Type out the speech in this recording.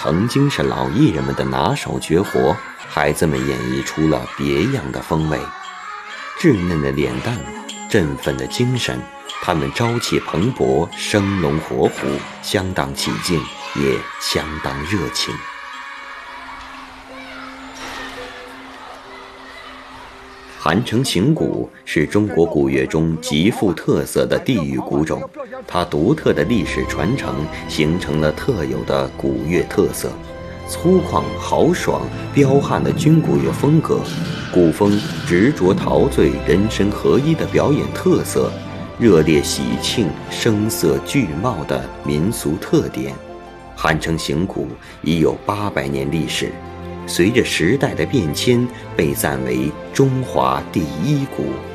曾经是老艺人们的拿手绝活，孩子们演绎出了别样的风味。稚嫩的脸蛋，振奋的精神，他们朝气蓬勃，生龙活虎，相当起劲，也相当热情。韩城行鼓是中国古乐中极富特色的地域古种，它独特的历史传承形成了特有的古乐特色，粗犷豪爽彪悍的军鼓乐风格，古风执着陶醉人声合一的表演特色，热烈喜庆声色俱茂的民俗特点。韩城行鼓已有800年历史，随着时代的变迁，被赞为中华第一鼓。